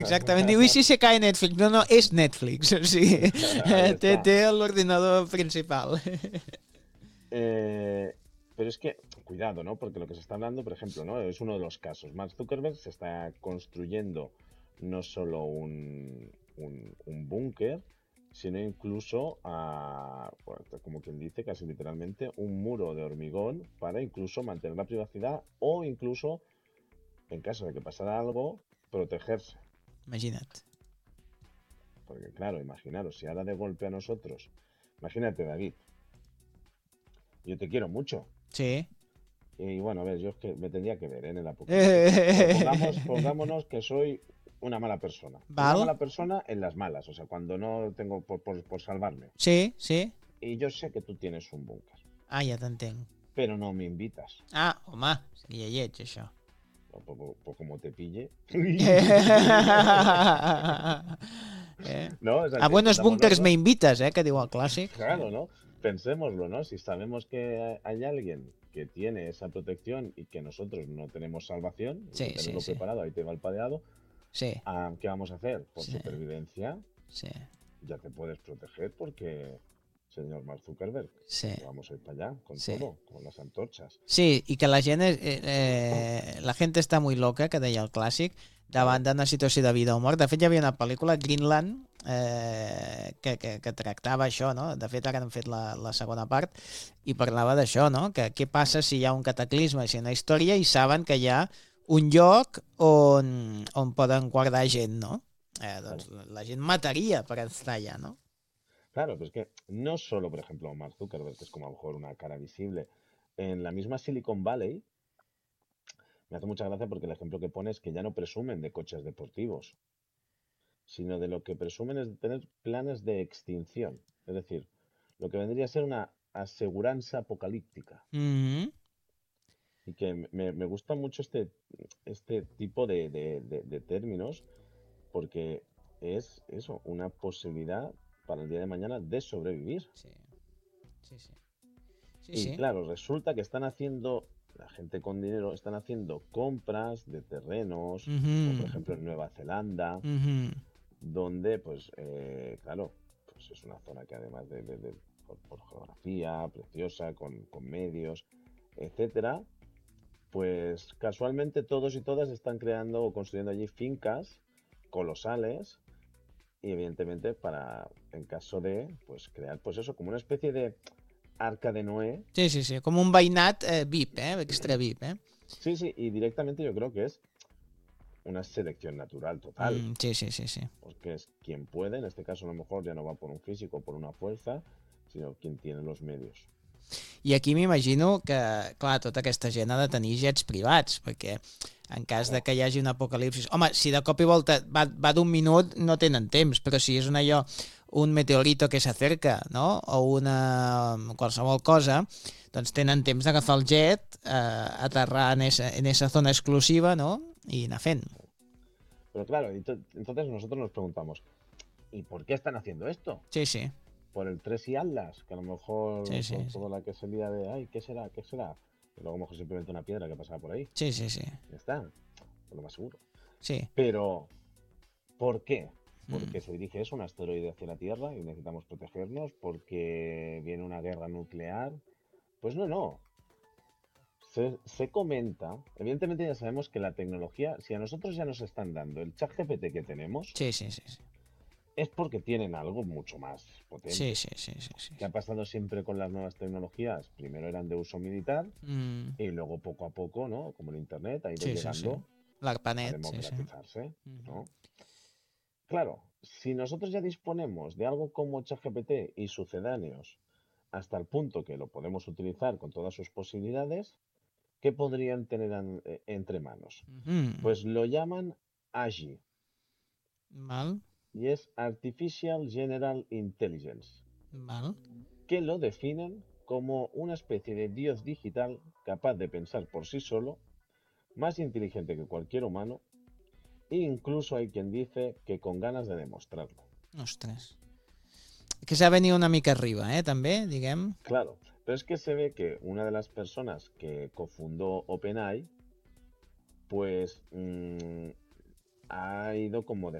Exactament, diu, i si se cae Netflix? No, no, és Netflix, o sigui, té l'ordinador principal. Pero es que, cuidado, ¿no? Porque lo que se está hablando, por ejemplo, ¿no? Es uno de los casos. Mark Zuckerberg se está construyendo no solo un búnker, sino incluso, bueno, como quien dice, casi literalmente, un muro de hormigón para incluso mantener la privacidad o incluso, en caso de que pasara algo, protegerse. Imagina't. Porque claro, imaginaros, si ahora de golpe a nosotros, imagínate, David, yo te quiero mucho. Sí. Y bueno, a ver, yo es que me tendría que ver en el apocalipsis. Pero pongámonos que soy una mala persona. Una Val. mala persona en las malas, o sea, cuando no tengo por salvarme. Sí, sí. Y yo sé que tú tienes un búnker, Ah, ja t'entenc. pero no me invitas. Ah, home, seria lleig, això. Pues como te pille. No, o sea, A buenos búnkers entendámonoslo. me invitas, que diu el clàssic. Claro, ¿no? Pensémoslo, ¿no? Si sabemos que hay alguien que tiene esa protección y que nosotros no tenemos salvación, Sí, y tenerlo sí. preparado, ahí te va el padeado, Sí, ¿qué vamos a hacer? Por sí, supervivencia, sí, ya te puedes proteger porque, señor Mark Zuckerberg, sí, vamos a ir para allá con sí. todo, con las antorchas. Sí, i que la gent, la gent està muy loca, que deia el clàssic, davant d'una situació de vida o mort. De fet, hi havia una pel·lícula, Greenland, que tractava això, no? De fet, ara han fet la segona part i parlava d'això, no? Que què passa si hi ha un cataclisme, si hi ha una història i saben que hi ha un lloc on poden guardar gent, no? Doncs la gent mataria per estar allà, no? Claro, pero es que no solo, por ejemplo, Mark Zuckerberg, que es como a lo mejor una cara visible, en la misma Silicon Valley, me hace mucha gracia porque el ejemplo que pone es que ya no presumen de coches deportivos, sino de lo que presumen es de tener planes de extinción. Es decir, lo que vendría a ser una aseguranza apocalíptica. Mm-hmm. Y que me gusta mucho este tipo de términos porque es eso, una posibilidad para el día de mañana de sobrevivir. Sí, sí, sí. Sí, Y sí. claro, resulta que están haciendo, la gente con dinero, están haciendo compras de terrenos, como por Mm-hmm. ejemplo en Nueva Zelanda, Mm-hmm. donde, pues, claro, pues es una zona que además por geografía, preciosa, con medios, etcétera, pues casualmente todos y todas están creando o construyendo allí fincas colosales y evidentemente para, en caso de, pues crear, pues eso, como una especie de arca de Noé. Sí, sí, sí, com un veïnat VIP, extra VIP, Sí, sí, y directamente yo creo que es una selección natural total, Sí, sí, sí, sí. porque es quien puede, en este caso a lo mejor ya no va por un físico o por una fuerza, sino quien tiene los medios. I aquí m'imagino que, clar, tota aquesta gent ha de tenir jets privats, perquè en cas de que hi hagi un apocalipsis... Home, si de cop i volta va d'un minut, no tenen temps, però si és un meteorito que s'acerca, no? O una qualsevol cosa, doncs tenen temps d'agafar el jet, aterrar en esa zona exclusiva, no? I anar fent. Pero claro, entonces nosotros nos preguntamos, ¿y por qué están haciendo esto? Sí, sí. Por el Tres y Atlas, que a lo mejor Sí, sí, con sí. toda la que se lía de, ay, ¿qué será? ¿Qué será? Y luego a lo mejor simplemente una piedra que pasaba por ahí. Sí, sí, sí. Ya está, por lo más seguro. Sí. Pero, ¿por qué? Porque se dirige eso, un asteroide hacia la Tierra y necesitamos protegernos, porque viene una guerra nuclear. Pues no. Se comenta, evidentemente ya sabemos que la tecnología, si a nosotros ya nos están dando el chat GPT que tenemos, Sí, sí, sí, sí. es porque tienen algo mucho más potente. Sí, sí, sí, sí, sí. ¿Qué ha pasado siempre con las nuevas tecnologías? Primero eran de uso militar y luego poco a poco, ¿no? Como el Internet ha ido Sí, sí, sí. llegando a L'ARPANET, sí, sí. democratizarse, ¿no? Claro, si nosotros ya disponemos de algo como ChatGPT y sucedáneos hasta el punto que lo podemos utilizar con todas sus posibilidades, ¿qué podrían tener entre manos? Pues lo llaman AGI. Val. Y es Artificial General Intelligence, Val. que lo definen como una especie de dios digital capaz de pensar por sí solo, más inteligente que cualquier humano, e incluso hay quien dice que con ganas de demostrarlo. Ostres. Que s'ha venit una mica arriba, també, diguem. Claro, pero es que se ve que una de las personas que cofundó OpenAI, pues ha ido como